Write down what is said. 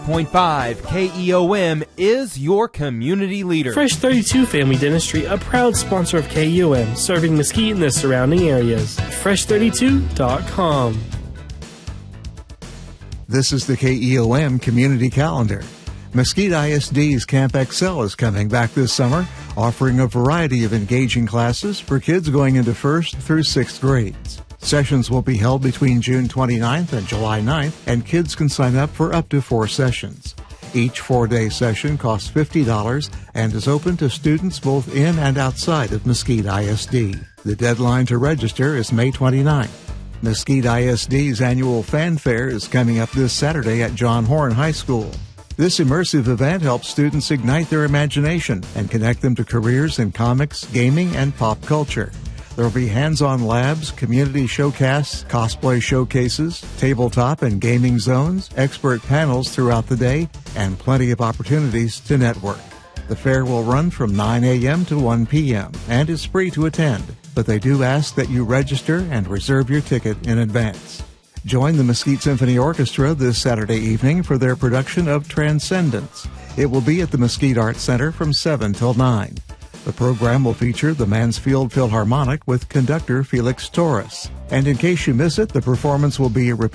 KEOM is your community leader. Fresh 32 Family Dentistry, a proud sponsor of KEOM, serving Mesquite and the surrounding areas. Fresh32.com. This is the KEOM Community Calendar. Mesquite ISD's Camp Excel is coming back this summer, offering a variety of engaging classes for kids going into 1st through 6th grades. Sessions will be held between June 29th and July 9th, and kids can sign up for up to 4 sessions. Each 4-day session costs $50 and is open to students both in and outside of Mesquite ISD. The deadline to register is May 29th. Mesquite ISD's annual fanfare is coming up this Saturday at John Horn High School. This immersive event helps students ignite their imagination and connect them to careers in comics, gaming, and pop culture. There will be hands-on labs, community showcasts, cosplay showcases, tabletop and gaming zones, expert panels throughout the day, and plenty of opportunities to network. The fair will run from 9 a.m. to 1 p.m. and is free to attend, but they do ask that you register and reserve your ticket in advance. Join the Mesquite Symphony Orchestra this Saturday evening for their production of Transcendence. It will be at the Mesquite Arts Center from 7 till 9. The program will feature the Mansfield Philharmonic with conductor Felix Torres. And in case you miss it, the performance will be